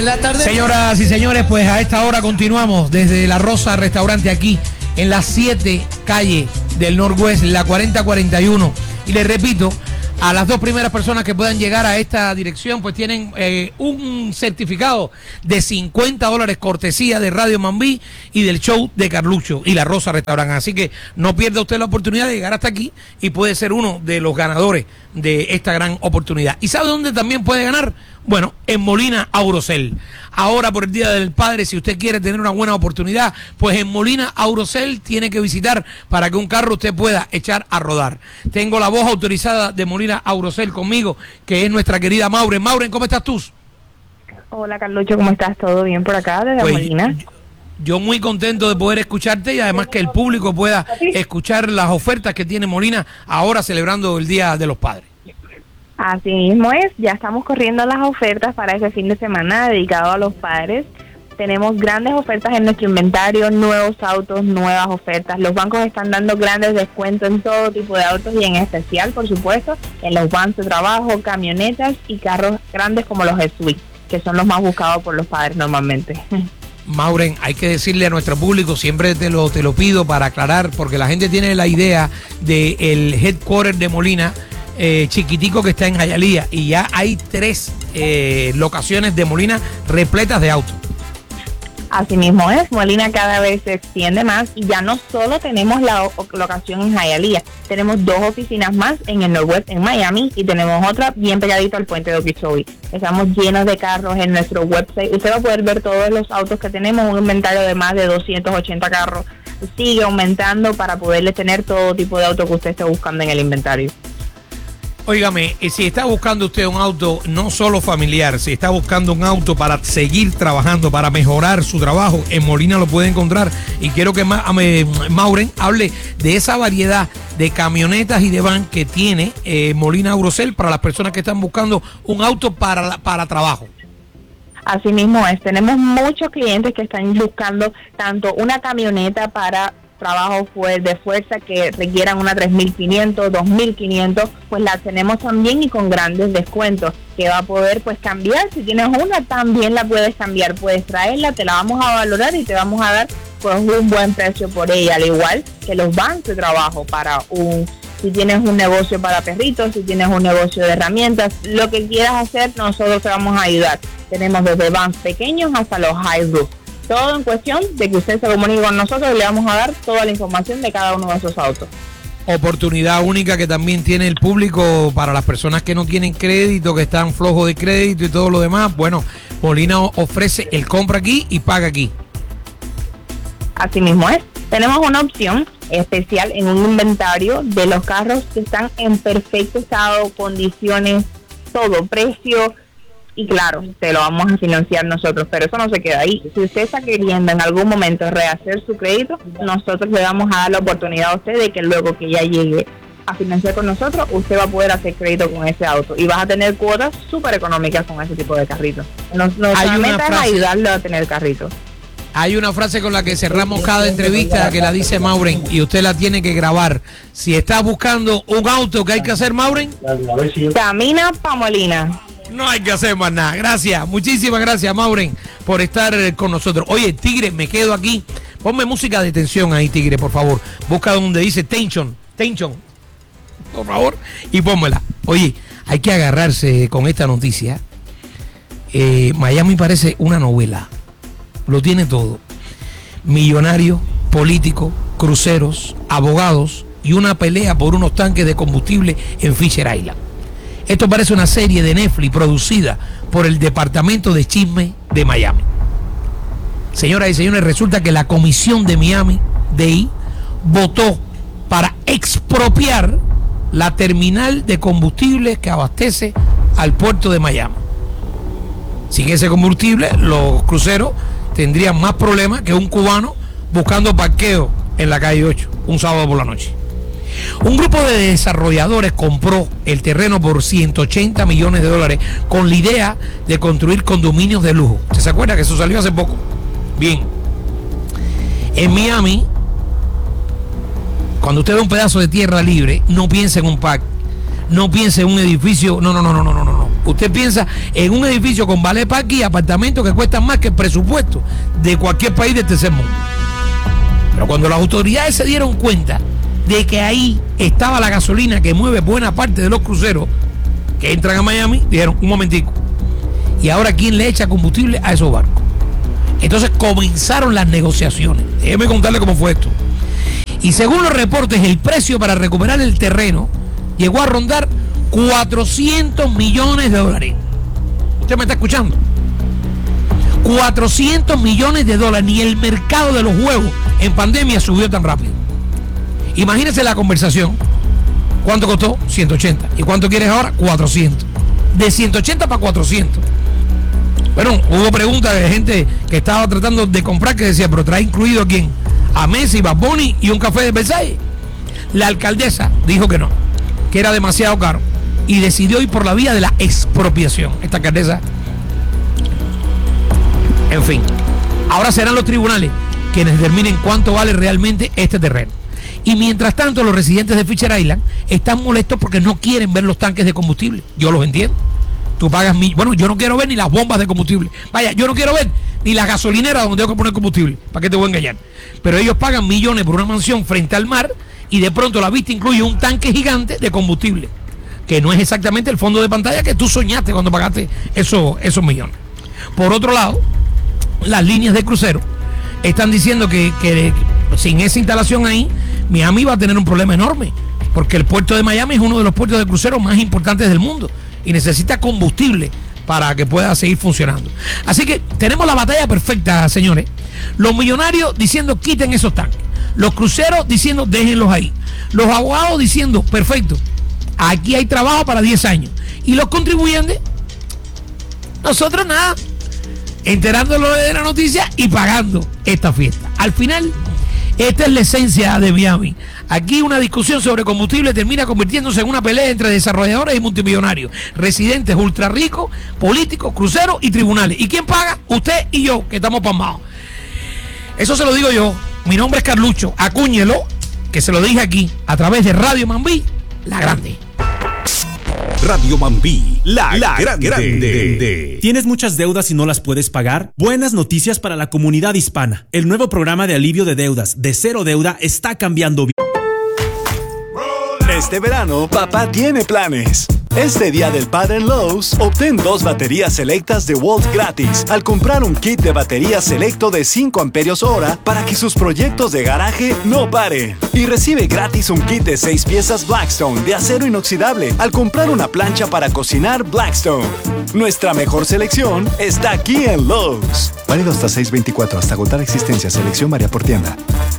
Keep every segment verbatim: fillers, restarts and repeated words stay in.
La tarde. Señoras y señores, pues a esta hora continuamos desde La Rosa Restaurante aquí en la siete calle del Northwest, la cuarenta cuarenta y uno. Y les repito, a las dos primeras personas que puedan llegar a esta dirección, pues tienen eh, un certificado de cincuenta dólares cortesía de Radio Mambí y del show de Carlucho y La Rosa Restaurante. Así que no pierda usted la oportunidad de llegar hasta aquí y puede ser uno de los ganadores de esta gran oportunidad. ¿Y sabe dónde también puede ganar? Bueno, en Molina Aurocel. Ahora por el Día del Padre, si usted quiere tener una buena oportunidad, pues en Molina Aurocel tiene que visitar para que un carro usted pueda echar a rodar. Tengo la voz autorizada de Molina Aurocel conmigo, que es nuestra querida Mauren. Mauren, ¿cómo estás tú? Hola, Carlucho, ¿cómo estás? ¿Todo bien por acá desde Pues, Molina? Yo muy contento de poder escucharte y además que el público pueda escuchar las ofertas que tiene Molina ahora celebrando el Día de los Padres. Así mismo es, ya estamos corriendo las ofertas para ese fin de semana dedicado a los padres. Tenemos grandes ofertas en nuestro inventario, nuevos autos, nuevas ofertas. Los bancos están dando grandes descuentos en todo tipo de autos y en especial, por supuesto, en los vans de trabajo, camionetas y carros grandes como los S U V, que son los más buscados por los padres normalmente. Mauren, hay que decirle a nuestro público, siempre te lo, te lo pido para aclarar, porque la gente tiene la idea del headquarter de Molina, Eh, chiquitico que está en Hialeah, y ya hay tres eh, locaciones de Molina repletas de autos. Así mismo es, Molina cada vez se extiende más y ya no solo tenemos la o- locación en Hialeah, tenemos dos oficinas más en el Northwest en Miami y tenemos otra bien pegadito al puente de Okeechobee. Estamos llenos de carros en nuestro website. Usted va a poder ver todos los autos que tenemos, un inventario de más de doscientos ochenta carros. Sigue aumentando para poderle tener todo tipo de autos que usted esté buscando en el inventario. Óigame, eh, si está buscando usted un auto no solo familiar, si está buscando un auto para seguir trabajando, para mejorar su trabajo, en Molina lo puede encontrar. Y quiero que Ma- eh, Mauren hable de esa variedad de camionetas y de van que tiene eh, Molina Aurocel para las personas que están buscando un auto para, para trabajo. Así mismo es, tenemos muchos clientes que están buscando tanto una camioneta para trabajo de fuerza que requieran una tres mil quinientos, dos mil quinientos, pues la tenemos también y con grandes descuentos que va a poder pues cambiar. Si tienes una, también la puedes cambiar, puedes traerla, te la vamos a valorar y te vamos a dar pues un buen precio por ella, al igual que los vans de trabajo para un, si tienes un negocio para perritos, si tienes un negocio de herramientas, lo que quieras hacer, nosotros te vamos a ayudar. Tenemos desde vans pequeños hasta los high roof. Todo en cuestión de que usted se comunique con nosotros y le vamos a dar toda la información de cada uno de esos autos. Oportunidad única que también tiene el público para las personas que no tienen crédito, que están flojos de crédito y todo lo demás. Bueno, Molina ofrece el compra aquí y paga aquí. Así mismo es. Tenemos una opción especial en un inventario de los carros que están en perfecto estado, condiciones, todo, precio. Y claro, te lo vamos a financiar nosotros, pero eso no se queda ahí. Si usted está queriendo en algún momento rehacer su crédito, nosotros le vamos a dar la oportunidad a usted de que luego que ya llegue a financiar con nosotros, usted va a poder hacer crédito con ese auto y vas a tener cuotas súper económicas con ese tipo de carritos. Nos, nuestra meta es ayudarle a tener carritos. Hay una frase con la que cerramos cada entrevista que la dice Mauren y usted la tiene que grabar. Si está buscando un auto, ¿qué hay que hacer, Mauren? Camina pa' Molina. No hay que hacer más nada. Gracias, muchísimas gracias, Mauren, por estar eh, con nosotros. Oye, Tigre, me quedo aquí. Ponme música de tensión ahí, Tigre, por favor. Busca donde dice tension, tension, por favor, y pónmela. Oye, hay que agarrarse con esta noticia. Eh, Miami parece una novela. Lo tiene todo. Millonarios, políticos, cruceros, abogados y una pelea por unos tanques de combustible en Fisher Island. Esto parece una serie de Netflix producida por el Departamento de Chisme de Miami. Señoras y señores, resulta que la Comisión de Miami, D I, votó para expropiar la terminal de combustible que abastece al puerto de Miami. Sin ese combustible, los cruceros tendrían más problemas que un cubano buscando parqueo en la calle ocho, un sábado por la noche. Un grupo de desarrolladores compró el terreno por ciento ochenta millones de dólares con la idea de construir condominios de lujo. ¿Usted se acuerda que eso salió hace poco? Bien. En Miami, cuando usted ve un pedazo de tierra libre, no piense en un parque, no piense en un edificio, no, no, no, no, no, no, no. usted piensa en un edificio con valet parking y apartamentos que cuestan más que el presupuesto de cualquier país del tercer mundo. Pero cuando las autoridades se dieron cuenta de que ahí estaba la gasolina que mueve buena parte de los cruceros que entran a Miami, dijeron, un momentico, ¿y ahora quién le echa combustible a esos barcos? Entonces comenzaron las negociaciones. Déjeme contarle cómo fue esto. Y según los reportes, el precio para recuperar el terreno llegó a rondar cuatrocientos millones de dólares. ¿Usted me está escuchando? cuatrocientos millones de dólares. Ni el mercado de los huevos en pandemia subió tan rápido. Imagínense la conversación. ¿Cuánto costó? ciento ochenta. ¿Y cuánto quieres ahora? cuatrocientos. De ciento ochenta para cuatrocientos. Bueno, hubo preguntas de gente que estaba tratando de comprar que decía, pero trae incluido a quién, a Messi, Bad Bunny y un café de Versailles. La alcaldesa dijo que no, que era demasiado caro y decidió ir por la vía de la expropiación. Esta alcaldesa, en fin, ahora serán los tribunales quienes determinen cuánto vale realmente este terreno. Y mientras tanto, los residentes de Fisher Island están molestos porque no quieren ver los tanques de combustible. Yo los entiendo. Tú pagas mi... Bueno, yo no quiero ver ni las bombas de combustible. Vaya, yo no quiero ver ni las gasolineras donde tengo que poner combustible. ¿Para qué te voy a engañar? Pero ellos pagan millones por una mansión frente al mar y de pronto la vista incluye un tanque gigante de combustible, que no es exactamente el fondo de pantalla que tú soñaste cuando pagaste esos, esos millones. Por otro lado, las líneas de crucero están diciendo que, que sin esa instalación ahí, Miami va a tener un problema enorme, porque el puerto de Miami es uno de los puertos de crucero más importantes del mundo y necesita combustible para que pueda seguir funcionando. Así que tenemos la batalla perfecta, señores. Los millonarios diciendo quiten esos tanques, los cruceros diciendo déjenlos ahí, los abogados diciendo perfecto, aquí hay trabajo para diez años, y los contribuyentes, nosotros nada, enterándolo de la noticia y pagando esta fiesta. Al final, esta es la esencia de Miami. Aquí una discusión sobre combustible termina convirtiéndose en una pelea entre desarrolladores y multimillonarios, residentes ultra ricos, políticos, cruceros y tribunales. ¿Y quién paga? Usted y yo, que estamos pasmados. Eso se lo digo yo. Mi nombre es Carlucho. Acúñelo, que se lo dije aquí, a través de Radio Mambí, la grande. Radio Mambí, la, la grande. grande. ¿Tienes muchas deudas y no las puedes pagar? Buenas noticias para la comunidad hispana. El nuevo programa de alivio de deudas de Cero Deuda está cambiando vidas. Este verano, papá tiene planes. Este día del padre en Lowe's, obtén dos baterías selectas de Walt gratis al comprar un kit de baterías selecto de cinco amperios hora para que sus proyectos de garaje no paren. Y recibe gratis un kit de seis piezas Blackstone de acero inoxidable al comprar una plancha para cocinar Blackstone. Nuestra mejor selección está aquí en Lowe's. Válido hasta seis veinticuatro, hasta agotar existencia. Selección varía por tienda.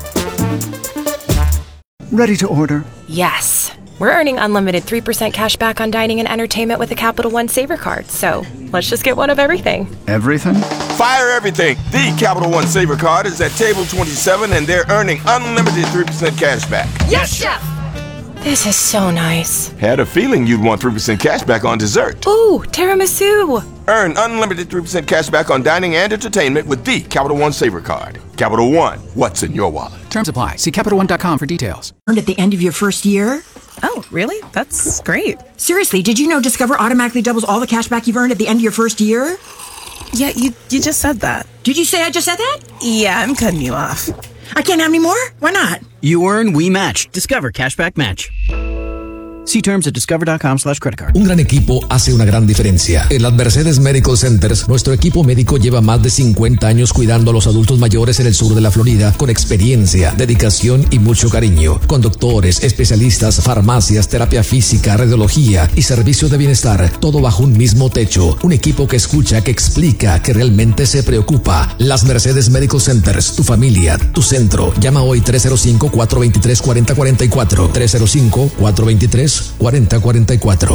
Ready to order? Yes. We're earning unlimited three percent cash back on dining and entertainment with the Capital One Saver Card. So let's just get one of everything. Everything? Fire everything. The Capital One Saver Card is at table twenty-seven and they're earning unlimited three percent cash back. Yes, Chef! This is so nice. Had a feeling you'd want three percent cash back on dessert. Ooh, tiramisu. Earn unlimited three percent cash back on dining and entertainment with the Capital One Saver Card. Capital One, what's in your wallet? Terms apply. See Capital One dot com for details. Earned at the end of your first year? Oh, really? That's great. Seriously, did you know Discover automatically doubles all the cash back you've earned at the end of your first year? Yeah, you, you just said that. Did you say I just said that? Yeah, I'm cutting you off. I can't have any more? Why not? You earn, we match. Discover Cashback Match. See terms at discover dot com slash credit card. Un gran equipo hace una gran diferencia. En las Mercedes Medical Centers, nuestro equipo médico lleva más de cincuenta años cuidando a los adultos mayores en el sur de la Florida con experiencia, dedicación y mucho cariño. Con doctores, especialistas, farmacias, terapia física, radiología y servicios de bienestar, todo bajo un mismo techo. Un equipo que escucha, que explica, que realmente se preocupa. Las Mercedes Medical Centers, tu familia, tu centro. Llama hoy tres cero cinco, cuatro dos tres, cuatro cero cuatro cuatro. tres cero cinco, cuatro dos tres, cuatro cero cuatro cuatro.